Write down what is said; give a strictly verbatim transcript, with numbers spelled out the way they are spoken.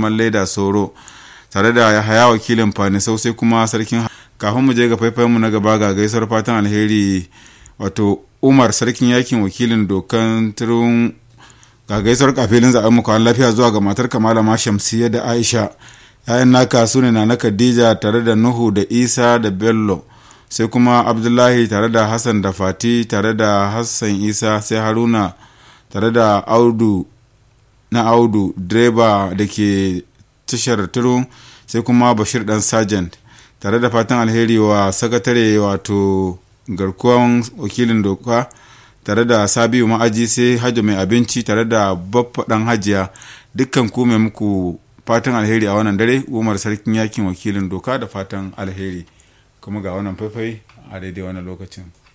Adaman Leda Soro tare da Yahaya wakilin Fanisau sai kuma sarkin. Kafin mu je ga faifayen mu na gaba ga gaisuwar fatan alheri wato Umar sarkin yakin wakilin dokan turun ga gaisuwar kafilin zaɓen mu kwan lafiya zuwa ga matar Kamalama Shamsiyya da Aisha. Yayan naka su ne na Khadija tare da Nuhu da Isa da Bello sai kuma Abdullahi tare da Hassan da Fati tare da Hassan Isa sai Haruna tare da Audu na Audu direba da ke tashar turun sai kuma Bashir dan Sergeant tare da fatan alheri wa sakatare wato garkuwan wakilin doka tare da Sabiu ma'aji sai Hajji mai abinci tare da Baffa dan Hajiya dukkan ku mai muku fatan alheri a wannan dare. Umar sarkin yakin wakilin doka da fatan alheri kuma ga wannan faifai a daidai wannan lokacin.